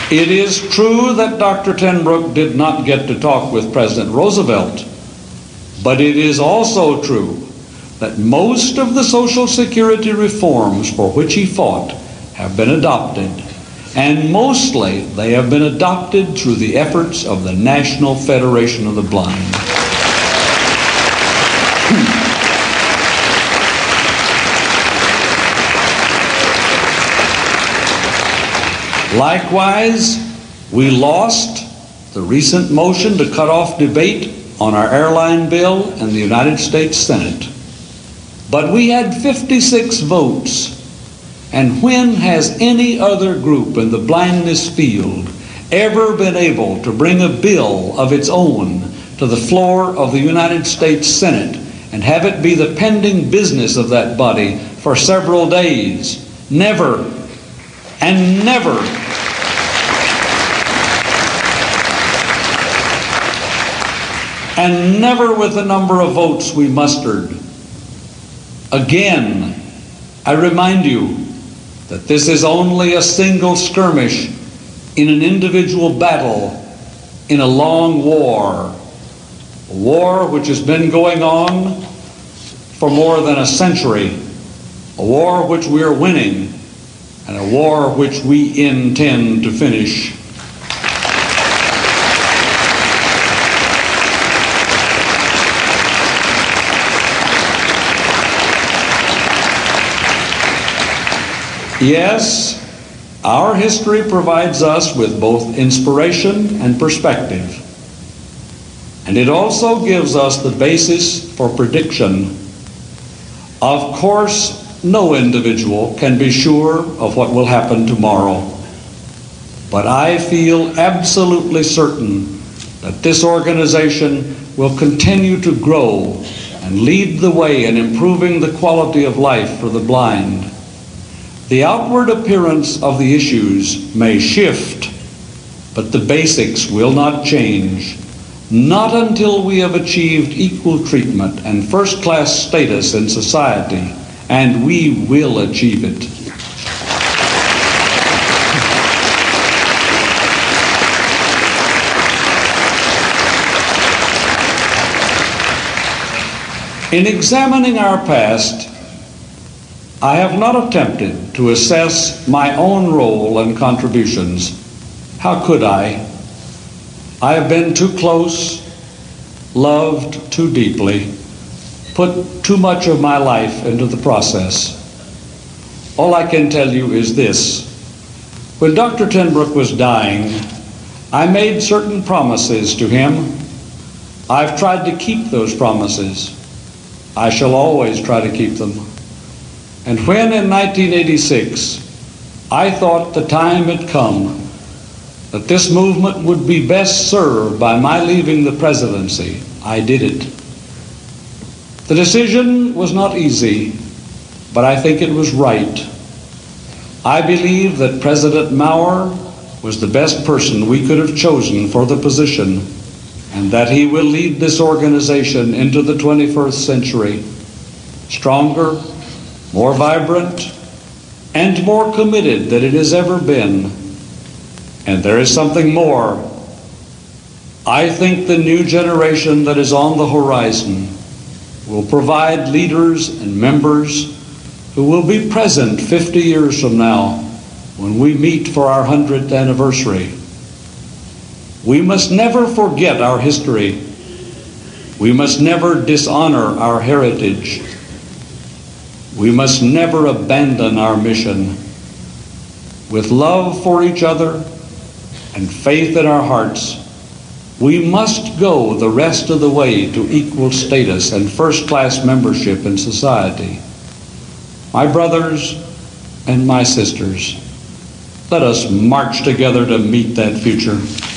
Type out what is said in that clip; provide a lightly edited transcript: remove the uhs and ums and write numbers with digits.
It is true that Dr. Ten Broeck did not get to talk with President Roosevelt, but it is also true that most of the Social Security reforms for which he fought have been adopted, and mostly they have been adopted through the efforts of the National Federation of the Blind. Likewise, we lost the recent motion to cut off debate on our airline bill in the United States Senate. But we had 56 votes. And when has any other group in the blindness field ever been able to bring a bill of its own to the floor of the United States Senate and have it be the pending business of that body for several days? Never, and never. And never with the number of votes we mustered. Again, I remind you that this is only a single skirmish in an individual battle in a long war. A war which has been going on for more than a century. A war which we are winning, and a war which we intend to finish. Yes, our history provides us with both inspiration and perspective. And it also gives us the basis for prediction. Of course, no individual can be sure of what will happen tomorrow. But I feel absolutely certain that this organization will continue to grow and lead the way in improving the quality of life for the blind. The outward appearance of the issues may shift, but the basics will not change, not until we have achieved equal treatment and first-class status in society, and we will achieve it. In examining our past, I have not attempted to assess my own role and contributions. How could I? I have been too close, loved too deeply, put too much of my life into the process. All I can tell you is this. When Dr. Ten Broeck was dying, I made certain promises to him. I've tried to keep those promises. I shall always try to keep them. And when in 1986 I thought the time had come that this movement would be best served by my leaving the presidency, I did it. The decision was not easy, but I think it was right. I believe that President Maurer was the best person we could have chosen for the position, and that he will lead this organization into the 21st century, stronger, more vibrant, and more committed than it has ever been. And there is something more. I think the new generation that is on the horizon will provide leaders and members who will be present 50 years from now when we meet for our 100th anniversary. We must never forget our history. We must never dishonor our heritage. We must never abandon our mission. With love for each other and faith in our hearts, we must go the rest of the way to equal status and first-class membership in society. My brothers and my sisters, let us march together to meet that future.